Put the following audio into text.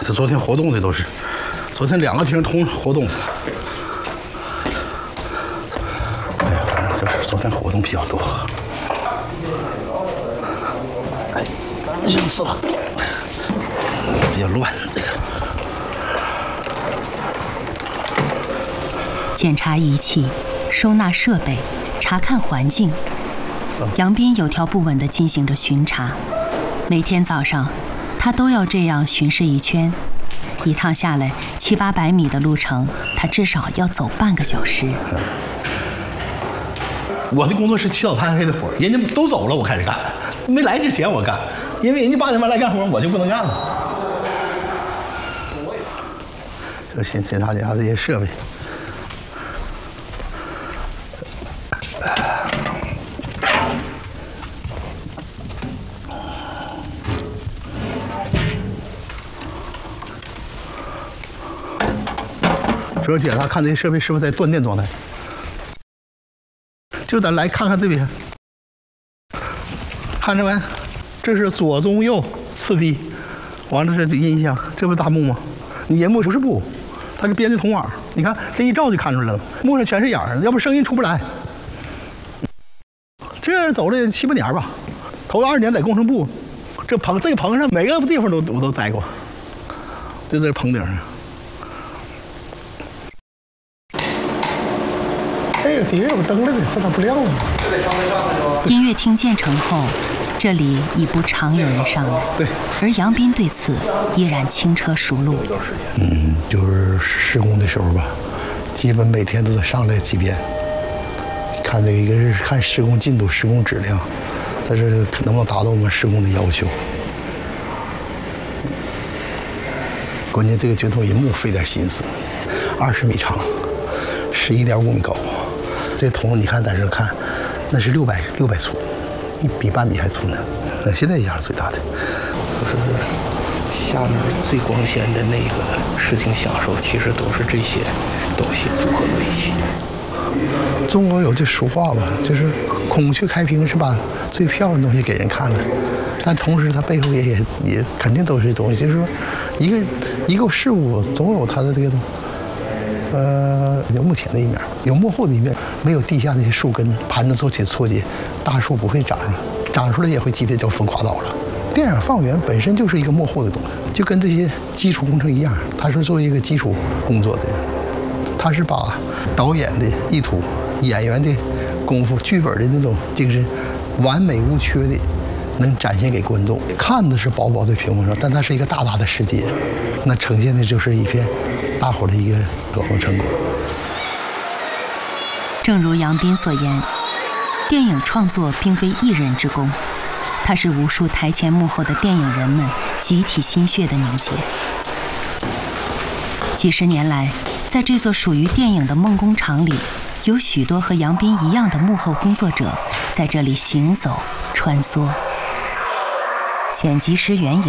这昨天活动的都是，昨天2个厅同活动。哎呀，反正就是昨天活动比较多。哎，热死了，比较乱这个。 检查仪器，收纳设备，查看环境。杨斌有条不紊地进行着巡查，每天早上，他都要这样巡视一圈，一趟下来700-800米的路程，他至少要走半个小时。 我的工作是起早贪黑的活，人家都走了，我开始干，没来之前我干，因为人家8点半来干活，我就不能干了。就先检查这些设备。主要检查看这些设备是否在断电状态。就咱来看看这边，看着没？这是左中右次第，完了是音箱，这不是大幕吗？你银幕不是布，它是编的铜网。你看这一照就看出来了，幕上全是眼儿，要不声音出不来。这走了7、8年吧，头20年在工程部，这个棚上每个地方我都待过，就在棚顶上。这个底下有灯了的，这咋不亮呢？ 音乐厅建成后，这里已不常有人上来。 对。 而杨斌对此依然轻车熟路。 就是施工的时候吧，基本每天都得上来几遍，看这个一个是看施工进度、施工质量，但是能不能达到我们施工的要求。关键这个卷筒银幕费点心思，20米长，11.5米高。这铜你看在这看，那是600粗，比半米还粗呢。现在压是最大的。 就是下面最光鲜的那个视听享受，其实都是这些东西组合在一起。 中国有句俗话吧，就是孔雀开屏是把最漂亮的东西给人看了，但同时它背后也肯定都是东西，就是说一个事物总有它的这个东西。有幕前的一面，有幕后的一面，没有地下那些树根盘着错节，大树不会长上，长出来也会激烈叫风垮倒了。电影放源本身就是一个幕后的东西，就跟这些基础工程一样，它是做一个基础工作的，它是把导演的意图、演员的功夫、剧本的那种精神，完美无缺的能展现给观众。看的是薄薄的屏幕上，但它是一个大大的世界，那呈现的就是一片大伙的一个劳动成果。 正如杨斌所言，电影创作并非一人之功，它是无数台前幕后的电影人们集体心血的凝结。几十年来，在这座属于电影的梦工厂里，有许多和杨斌一样的幕后工作者在这里行走穿梭。剪辑师袁野